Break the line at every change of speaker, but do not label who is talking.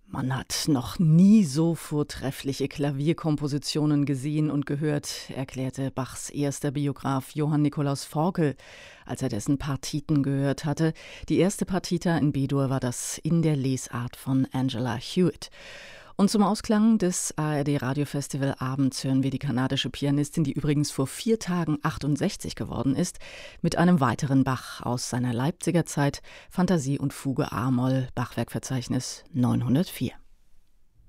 Man hat noch nie so vortreffliche Klavierkompositionen gesehen und gehört, erklärte Bachs erster Biograf Johann Nikolaus Forkel, als er dessen Partiten gehört hatte. Die erste Partita in B-Dur war das in der Lesart von Angela Hewitt. Und zum Ausklang des ARD-Radiofestival-Abends hören wir die kanadische Pianistin, die übrigens vor 4 Tagen 68 geworden ist, mit einem weiteren Bach aus seiner Leipziger Zeit, Fantasie und Fuge a-Moll, Bachwerkverzeichnis 904.